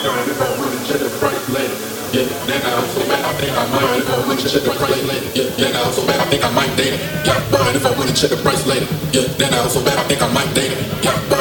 Check the price later. Yeah, then I was so bad, I think I might date it. Yeah,